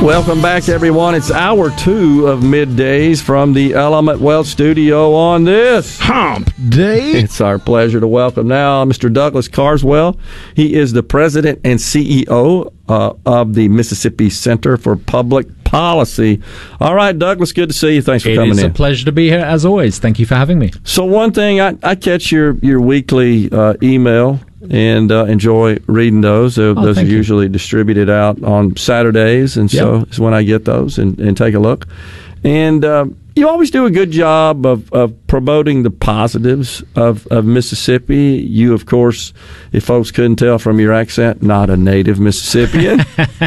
Welcome back, everyone. It's hour 2 of Middays from the Element Wealth Studio on this Hump Day. It's our pleasure to welcome now Mr. Douglas Carswell. He is the president and CEO of the Mississippi Center for Public Policy. All right, Douglas, good to see you. Thanks for coming in. It is a pleasure to be here, as always. Thank you for having me. So one thing, I catch your weekly email and enjoy reading those. Those are usually distributed out on Saturdays, and so is when I get those and take a look. And you always do a good job of promoting the positives of Mississippi. You, of course, if folks couldn't tell from your accent, not a native Mississippian.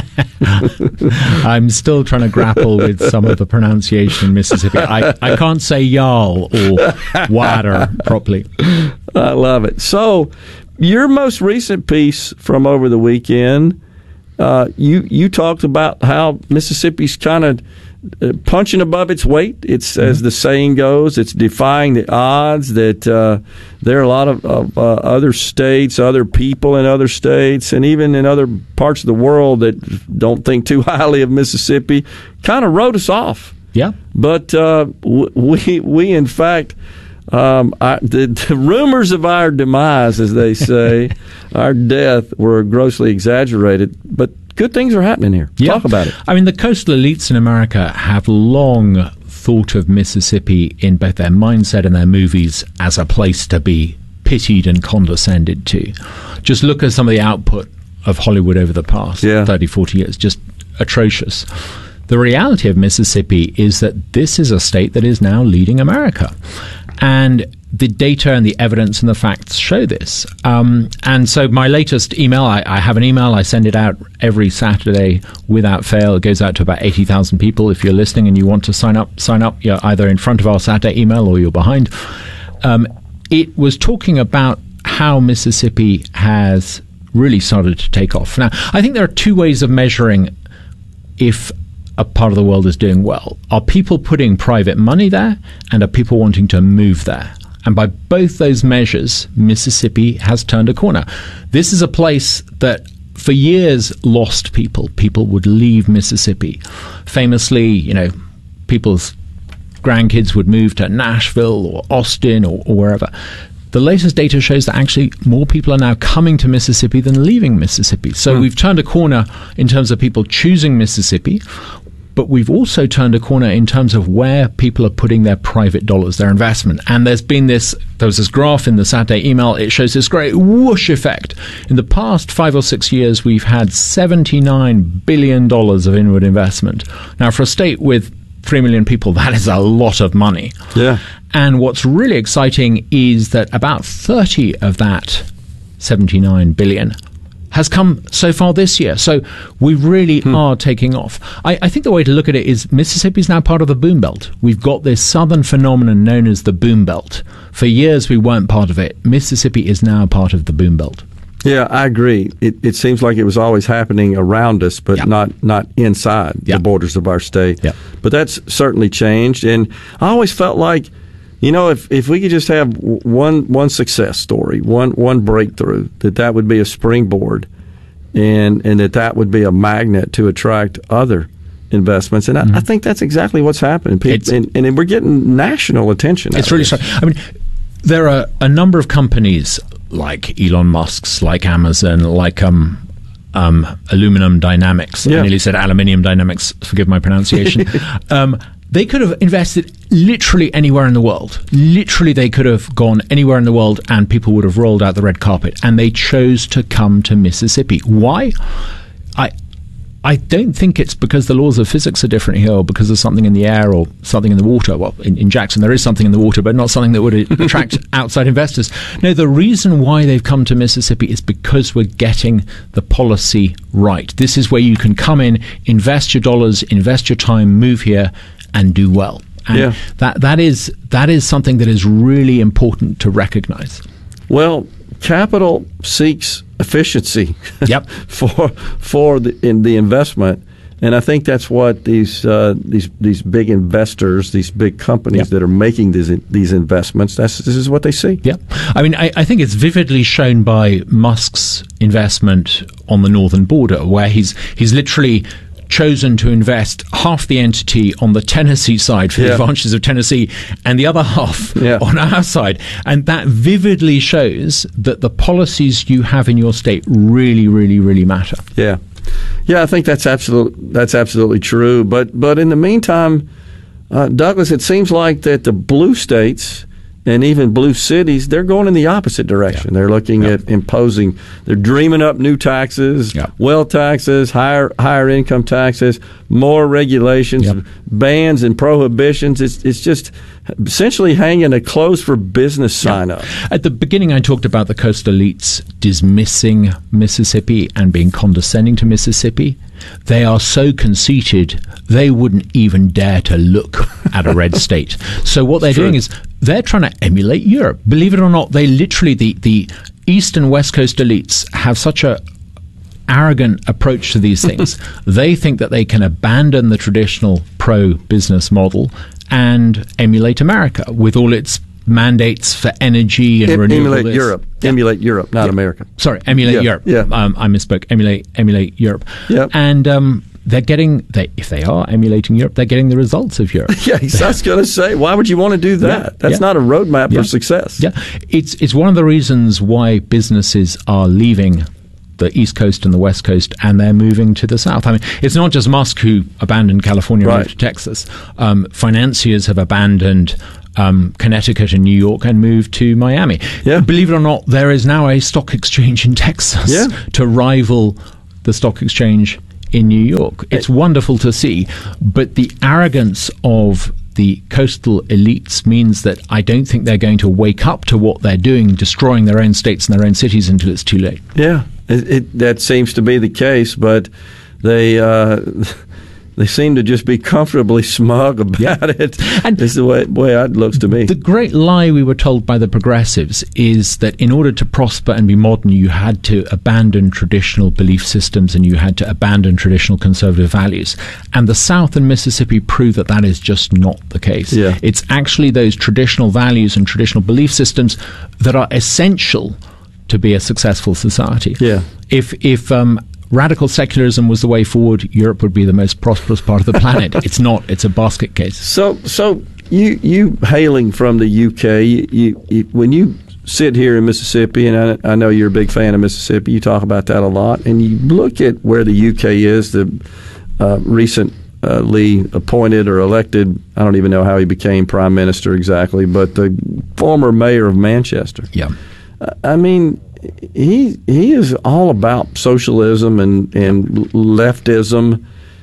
I'm still trying to grapple with some of the pronunciation in Mississippi. I can't say y'all or water properly. I love it. So your most recent piece from over the weekend, you talked about how Mississippi's kind of punching above its weight. It's, as the saying goes, it's defying the odds that there are a lot of other states, other people in other states, and even in other parts of the world that don't think too highly of Mississippi, kind of wrote us off. Yeah. But we in fact, the rumors of our demise, as they say, our death, were grossly exaggerated. But good things are happening here. Yeah. Talk about it. I mean, the coastal elites in America have long thought of Mississippi in both their mindset and their movies as a place to be pitied and condescended to. Just look at some of the output of Hollywood over the past 30, 40 years. Just atrocious. The reality of Mississippi is that this is a state that is now leading America. And the data and the evidence and the facts show this. And so my latest email, I have an email, I send it out every Saturday without fail. It goes out to about 80,000 people. If you're listening and you want to sign up. You're either in front of our Saturday email or you're behind. It was talking about how Mississippi has really started to take off. Now, I think there are two ways of measuring if a part of the world is doing well. Are people putting private money there, and are people wanting to move there? And by both those measures, Mississippi has turned a corner. This is a place that for years lost people. People would leave Mississippi. Famously, people's grandkids would move to Nashville or Austin or wherever. The latest data shows that actually more people are now coming to Mississippi than leaving Mississippi. So we've turned a corner in terms of people choosing Mississippi, but we've also turned a corner in terms of where people are putting their private dollars, their investment. And there was this graph in the Saturday email. It shows this great whoosh effect. In the past 5 or 6 years, we've had $79 billion of inward investment. Now, for a state with 3 million people, that is a lot of money. Yeah. And what's really exciting is that about 30 of that 79 billion has come so far this year. So we really are taking off. I think the way to look at it is Mississippi is now part of the boom belt. We've got this southern phenomenon known as the boom belt. For years we weren't part of it. Mississippi is now part of the boom belt. Yeah, I agree. It seems like it was always happening around us, but not inside the borders of our state. Yeah. But that's certainly changed. And I always felt like, if we could just have one success story, one breakthrough, that would be a springboard, and that would be a magnet to attract other investments. And I think that's exactly what's happening. And we're getting national attention. It's really strange. I mean, there are a number of companies like Elon Musk's, like Amazon, like Aluminum Dynamics. I nearly said Aluminium Dynamics. Forgive my pronunciation. They could have invested literally anywhere in the world. Literally, they could have gone anywhere in the world and people would have rolled out the red carpet. And they chose to come to Mississippi. Why? I don't think it's because the laws of physics are different here or because there's something in the air or something in the water. Well, in Jackson, there is something in the water, but not something that would attract outside investors. No, the reason why they've come to Mississippi is because we're getting the policy right. This is where you can come in, invest your dollars, invest your time, move here, and do well. And that is something that is really important to recognize. Well, capital seeks efficiency for the investment, and I think that's what these big investors, these big companies that are making these investments, this is what they see. Yeah, I mean, I think it's vividly shown by Musk's investment on the northern border, where he's literally chosen to invest half the entity on the Tennessee side for the advantages of Tennessee and the other half on our side. And that vividly shows that the policies you have in your state really, really, really matter. Yeah. Yeah, I think that's absolutely true. But in the meantime, Douglas, it seems like that the blue states and even blue cities, they're going in the opposite direction. They're looking at imposing, they're dreaming up new taxes, wealth taxes, higher income taxes, more regulations, bans and prohibitions. It's just essentially hanging a closed for business sign up. At the beginning, I talked about the coastal elites dismissing Mississippi and being condescending to Mississippi. They are so conceited, they wouldn't even dare to look at a red state. So what they're doing is they're trying to emulate Europe. Believe it or not, they literally, the East and West Coast elites have such a arrogant approach to these things. They think that they can abandon the traditional pro-business model and emulate America with all its mandates for energy and renewable. Emulate Europe, not America. Sorry, emulate Europe. I misspoke. Emulate Europe. And if they are emulating Europe, they're getting the results of Europe. I was going to say, why would you want to do that? That's not a roadmap for success. It's one of the reasons why businesses are leaving the East Coast and the West Coast, and they're moving to the South. I mean, it's not just Musk who abandoned California and moved to Texas. Financiers have abandoned Connecticut and New York and moved to Miami. Believe it or not, there is now a stock exchange in Texas to rival the stock exchange in New York. It's wonderful to see, but the arrogance of the coastal elites means that I don't think they're going to wake up to what they're doing, destroying their own states and their own cities, until it's too late. That seems to be the case, but they seem to just be comfortably smug about it. And it's the way it looks to me. The great lie we were told by the progressives is that in order to prosper and be modern, you had to abandon traditional belief systems and you had to abandon traditional conservative values. And the South and Mississippi prove that that is just not the case. It's actually those traditional values and traditional belief systems that are essential to be a successful society. If radical secularism was the way forward, Europe would be the most prosperous part of the planet. It's not. It's a basket case. So you hailing from the UK, when you sit here in Mississippi, and I know you're a big fan of Mississippi, you talk about that a lot, and you look at where the UK is, the recently appointed or elected, I don't even know how he became prime minister exactly, but the former mayor of Manchester. I mean, he is all about socialism and leftism.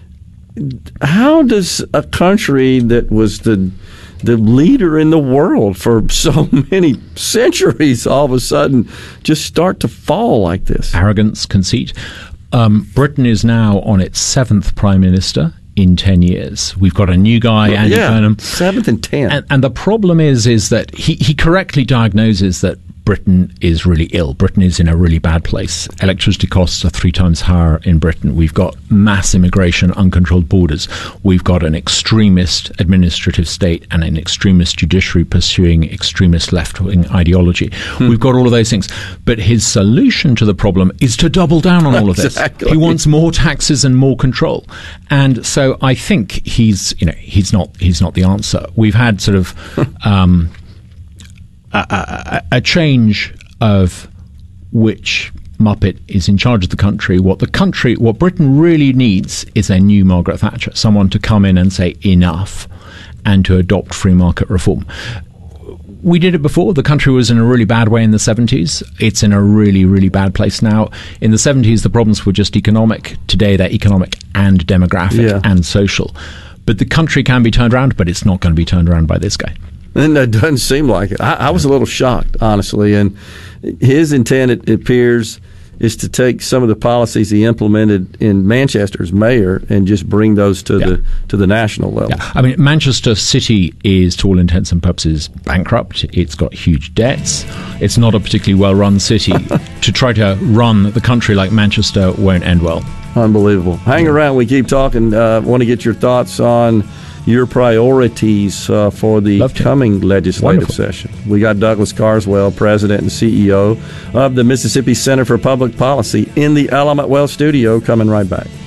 How does a country that was the leader in the world for so many centuries all of a sudden just start to fall like this? Arrogance, conceit. Britain is now on its 7th prime minister in 10 years. We've got a new guy, Andy Burnham. 7th and 10th. And the problem is that he correctly diagnoses that Britain is really ill. Britain is in a really bad place. Electricity costs are 3 times higher in Britain. We've got mass immigration, uncontrolled borders. We've got an extremist administrative state and an extremist judiciary pursuing extremist left-wing ideology. We've got all of those things. But his solution to the problem is to double down on all of this. He wants more taxes and more control. And so I think he's not the answer. We've had sort of a change of which Muppet is in charge of the country. What Britain really needs is a new Margaret Thatcher, someone to come in and say enough and to adopt free market reform. We did it before. The country was in a really bad way in the 70s. It's in a really, really bad place now. In the 70s, the problems were just economic. Today, they're economic and demographic and social. But the country can be turned around, but it's not going to be turned around by this guy. And that doesn't seem like it. I was a little shocked, honestly. And his intent, it appears, is to take some of the policies he implemented in Manchester as mayor and just bring those to the national level. I mean, Manchester City is, to all intents and purposes, bankrupt. It's got huge debts. It's not a particularly well-run city. To try to run the country like Manchester won't end well. Unbelievable. Hang around. We keep talking. Want to get your thoughts on your priorities for the coming legislative session. We got Douglas Carswell, President and CEO of the Mississippi Center for Public Policy, in the Element Wealth studio, coming right back.